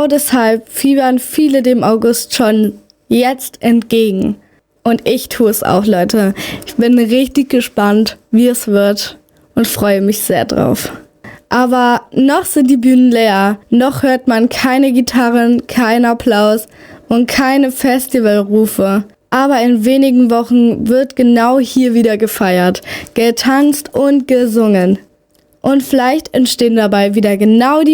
genau deshalb fiebern viele dem August schon jetzt entgegen. Und ich tue es auch, Leute. Ich bin richtig gespannt, wie es wird und freue mich sehr drauf. Aber noch sind die Bühnen leer, noch hört man keine Gitarren, kein Applaus und keine Festivalrufe. Aber in wenigen Wochen wird genau hier wieder gefeiert, getanzt und gesungen. Und vielleicht entstehen dabei wieder genau die